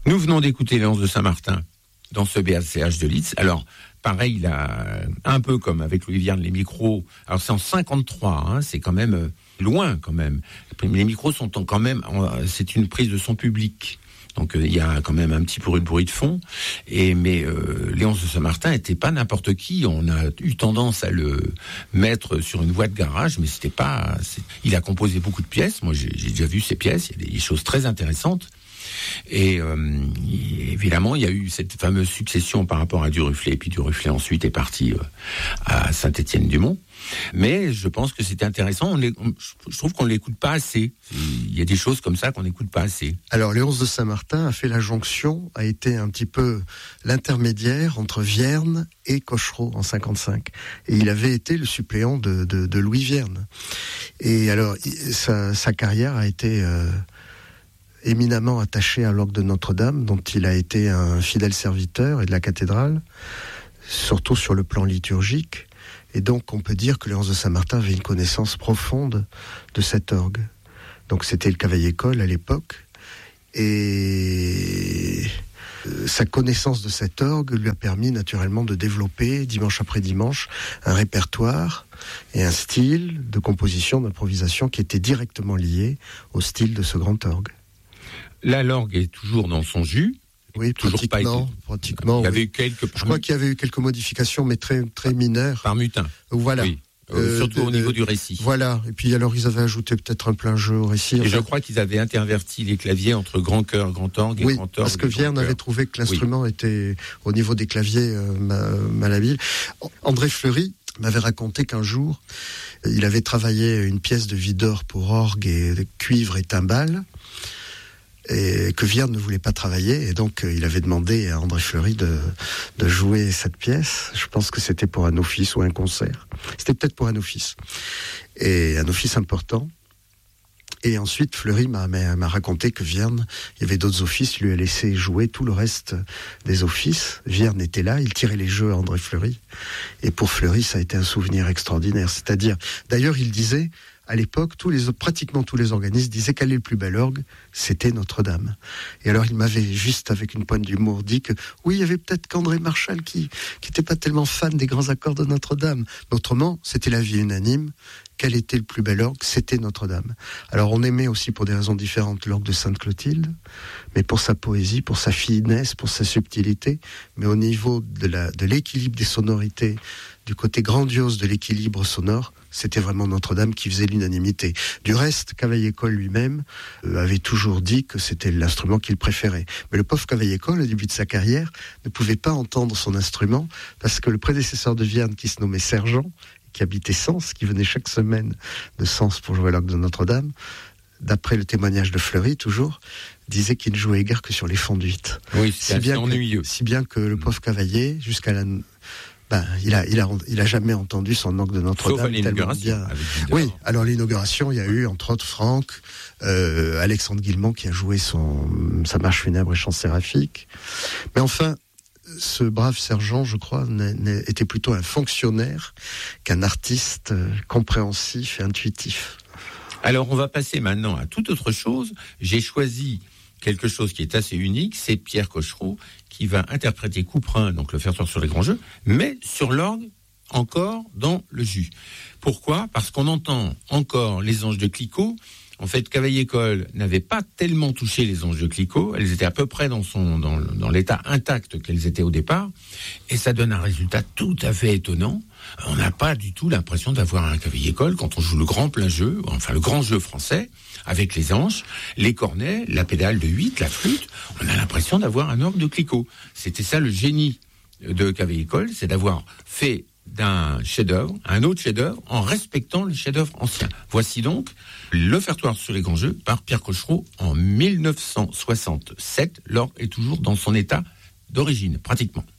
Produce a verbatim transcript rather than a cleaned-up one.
Nous venons d'écouter Léonce de Saint-Martin dans ce B A C H de Leeds. Alors, pareil, là, un peu comme avec Louis Vierne, les micros. Alors, c'est en cinquante-trois, hein, c'est quand même euh, loin, quand même. Les micros sont en, quand même, en, c'est une prise de son public. Donc, il euh, y a quand même un petit bruit de bruit de fond. Et, mais euh, Léonce de Saint-Martin n'était pas n'importe qui. On a eu tendance à le mettre sur une voie de garage, mais c'était pas... C'est... Il a composé beaucoup de pièces. Moi, j'ai, j'ai déjà vu ses pièces. Il y a des choses très intéressantes. Et euh, évidemment, il y a eu cette fameuse succession par rapport à Duruflé, et puis Duruflé ensuite est parti euh, à Saint-Étienne-du-Mont. Mais je pense que c'était intéressant. On on, je trouve qu'on ne l'écoute pas assez. Il y a des choses comme ça qu'on n'écoute pas assez. Alors, Léonce de Saint-Martin a fait la jonction, a été un petit peu l'intermédiaire entre Vierne et Cochereau en cinquante-cinq. Et il avait été le suppléant de, de, de Louis Vierne. Et alors, sa, sa carrière a été... Euh, éminemment attaché à l'orgue de Notre-Dame, dont il a été un fidèle serviteur, et de la cathédrale, surtout sur le plan liturgique. Et donc, on peut dire que Léonce de Saint-Martin avait une connaissance profonde de cet orgue. Donc, c'était le Cavaillé-Coll à l'époque. Et sa connaissance de cet orgue lui a permis naturellement de développer, dimanche après dimanche, un répertoire et un style de composition, d'improvisation qui était directement lié au style de ce grand orgue. Là, l'orgue est toujours dans son jus. Oui, toujours pratiquement. Pas été... pratiquement il y avait oui. eu quelques. Je crois qu'il y avait eu quelques modifications, mais très très mineures. Par mutin. Voilà. Oui. Euh, euh, surtout de, au niveau du récit. Voilà. Et puis alors ils avaient ajouté peut-être un plein jeu au récit. Et enfin. je crois qu'ils avaient interverti les claviers entre grand chœur, grand orgue et oui, grand orgue. Parce que Vierne avait trouvé que l'instrument oui. était au niveau des claviers euh, malhabile. André Fleury m'avait raconté qu'un jour il avait travaillé une pièce de Widor pour orgue et cuivre et timbales. Et que Vierne ne voulait pas travailler, et donc euh, il avait demandé à André Fleury de, de jouer cette pièce. Je pense que c'était pour un office ou un concert. C'était peut-être pour un office. Et un office important. Et ensuite, Fleury m'a, m'a raconté que Vierne, il y avait d'autres offices, lui a laissé jouer tout le reste des offices. Vierne était là, il tirait les jeux à André Fleury. Et pour Fleury, ça a été un souvenir extraordinaire. C'est-à-dire, d'ailleurs, il disait... À l'époque, tous les, pratiquement tous les organismes disaient quel est le plus bel orgue, c'était Notre-Dame. Et alors, il m'avait juste, avec une pointe d'humour, dit que oui, il y avait peut-être qu'André Marchal qui qui n'était pas tellement fan des grands accords de Notre-Dame. Mais autrement, c'était l'avis unanime. Quel était le plus bel orgue, c'était Notre-Dame. Alors, on aimait aussi pour des raisons différentes l'orgue de Sainte-Clotilde, mais pour sa poésie, pour sa finesse, pour sa subtilité, mais au niveau de, la, de l'équilibre des sonorités, du côté grandiose de l'équilibre sonore, c'était vraiment Notre-Dame qui faisait l'unanimité. Du reste, Cavaillé-Coll lui-même euh, avait toujours dit que c'était l'instrument qu'il préférait. Mais le pauvre Cavaillé-Coll, au début de sa carrière, ne pouvait pas entendre son instrument parce que le prédécesseur de Vierne, qui se nommait Sergent, qui habitait Sens, qui venait chaque semaine de Sens pour jouer l'orgue de Notre-Dame, d'après le témoignage de Fleury, toujours, disait qu'il ne jouait guère que sur les fonduites. Oui, c'est si bien ennuyeux. Que, si bien que le pauvre Cavaillé, jusqu'à la... Ben, il a, il a, il a jamais entendu son orgue de Notre-Dame. Sauf à l'inauguration. Oui, alors l'inauguration, il y a eu, entre autres, Franck, euh, Alexandre Guillemont qui a joué son, sa marche funèbre et chant séraphique. Mais enfin, ce brave sergent, je crois, n'est, n'est, était plutôt un fonctionnaire qu'un artiste euh, compréhensif et intuitif. Alors, on va passer maintenant à toute autre chose. J'ai choisi quelque chose qui est assez unique, c'est Pierre Cochereau qui va interpréter Couperin, donc l'offertoire sur les grands jeux, mais sur l'orgue, encore dans le jus. Pourquoi ? Parce qu'on entend encore les anges de Clicquot. En fait, Cavaillé-Coll n'avait pas tellement touché les anges de Clicquot, elles étaient à peu près dans, son, dans, dans l'état intact qu'elles étaient au départ, et ça donne un résultat tout à fait étonnant. On n'a pas du tout l'impression d'avoir un Cavaillé-Coll quand on joue le grand plein jeu, enfin le grand jeu français, avec les anges, les cornets, la pédale de huit, la flûte, on a l'impression d'avoir un orgue de Clicquot. C'était ça le génie de Cavaillé-Coll, c'est d'avoir fait d'un chef-d'œuvre un autre chef-d'œuvre en respectant le chef-d'œuvre ancien. Voici donc l'offertoire sur les grands jeux par Pierre Cochereau en mille neuf cent soixante-sept. L'orgue est toujours dans son état d'origine, pratiquement.